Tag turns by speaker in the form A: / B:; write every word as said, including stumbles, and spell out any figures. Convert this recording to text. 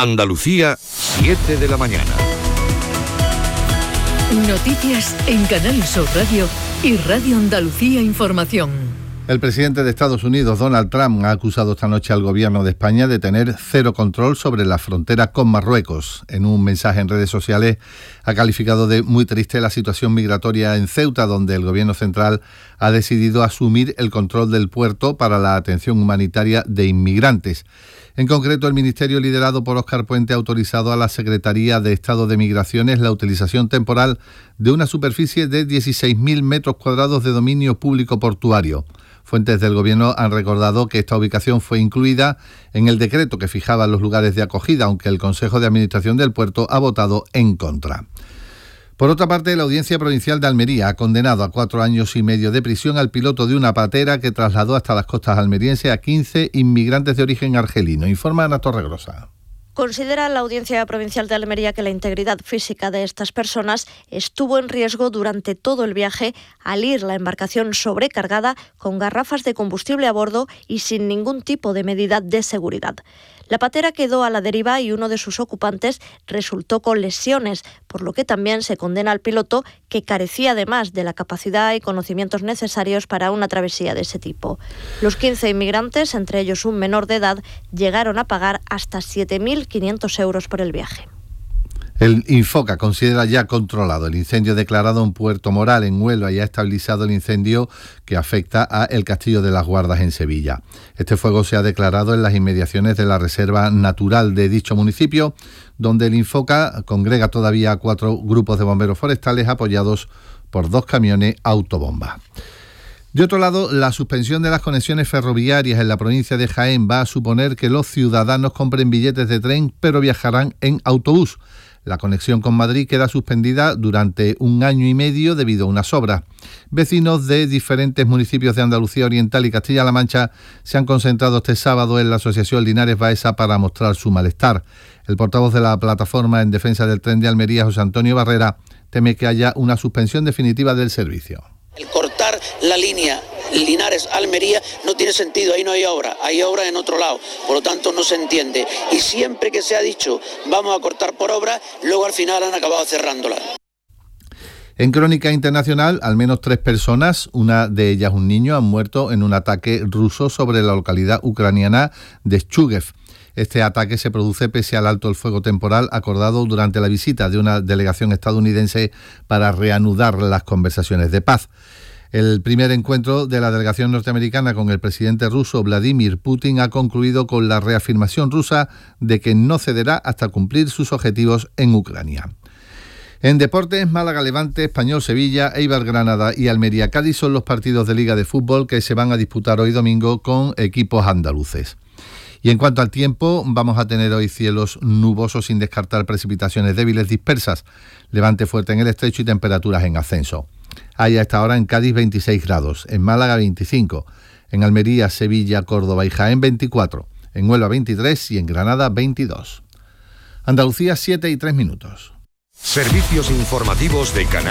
A: Andalucía, siete de la mañana.
B: Noticias en Canal Sur Radio y Radio Andalucía Información.
C: El presidente de Estados Unidos, Donald Trump, ha acusado esta noche al gobierno de España de tener cero control sobre la frontera con Marruecos. En un mensaje en redes sociales ha calificado de muy triste la situación migratoria en Ceuta, donde el gobierno central ha decidido asumir el control del puerto para la atención humanitaria de inmigrantes. En concreto, el ministerio liderado por Óscar Puente ha autorizado a la Secretaría de Estado de Migraciones la utilización temporal de una superficie de dieciséis mil metros cuadrados de dominio público portuario. Fuentes del gobierno han recordado que esta ubicación fue incluida en el decreto que fijaba los lugares de acogida, aunque el Consejo de Administración del puerto ha votado en contra. Por otra parte, la Audiencia Provincial de Almería ha condenado a cuatro años y medio de prisión al piloto de una patera que trasladó hasta las costas almerienses a quince inmigrantes de origen argelino. Informa Ana Torregrosa.
D: Considera la Audiencia Provincial de Almería que la integridad física de estas personas estuvo en riesgo durante todo el viaje al ir la embarcación sobrecargada con garrafas de combustible a bordo y sin ningún tipo de medida de seguridad. La patera quedó a la deriva y uno de sus ocupantes resultó con lesiones, por lo que también se condena al piloto, que carecía además de la capacidad y conocimientos necesarios para una travesía de ese tipo. Los quince inmigrantes, entre ellos un menor de edad, llegaron a pagar hasta siete mil quinientos euros por el viaje.
C: El Infoca considera ya controlado el incendio declarado en Puerto Moral, en Huelva, y ha estabilizado el incendio que afecta a el Castillo de las Guardas en Sevilla. Este fuego se ha declarado en las inmediaciones de la Reserva Natural de dicho municipio, donde el Infoca congrega todavía a cuatro grupos de bomberos forestales apoyados por dos camiones autobomba. De otro lado, la suspensión de las conexiones ferroviarias en la provincia de Jaén va a suponer que los ciudadanos compren billetes de tren, pero viajarán en autobús. La conexión con Madrid queda suspendida durante un año y medio debido a unas obras. Vecinos de diferentes municipios de Andalucía Oriental y Castilla-La Mancha se han concentrado este sábado en la Asociación Linares Baeza para mostrar su malestar. El portavoz de la plataforma en defensa del tren de Almería, José Antonio Barrera, teme que haya una suspensión definitiva del servicio.
E: El cortar la línea Linares-Almería no tiene sentido, ahí no hay obra, hay obra en otro lado, por lo tanto no se entiende. Y siempre que se ha dicho vamos a cortar por obra, luego al final han acabado cerrándola.
C: En crónica internacional, al menos tres personas, una de ellas un niño, han muerto en un ataque ruso sobre la localidad ucraniana de Chuguev. Este ataque se produce pese al alto el fuego temporal acordado durante la visita de una delegación estadounidense para reanudar las conversaciones de paz. El primer encuentro de la delegación norteamericana con el presidente ruso Vladimir Putin ha concluido con la reafirmación rusa de que no cederá hasta cumplir sus objetivos en Ucrania. En deportes, Málaga Levante, Español Sevilla, Eibar Granada y Almería Cádiz son los partidos de Liga de Fútbol que se van a disputar hoy domingo con equipos andaluces. Y en cuanto al tiempo, vamos a tener hoy cielos nubosos sin descartar precipitaciones débiles dispersas, levante fuerte en el estrecho y temperaturas en ascenso. Hay a esta hora en Cádiz veintiséis grados, en Málaga veinticinco, en Almería, Sevilla, Córdoba y Jaén veinticuatro, en Huelva veintitrés y en Granada veintidós. Andalucía siete y tres minutos.
A: Servicios informativos de Canal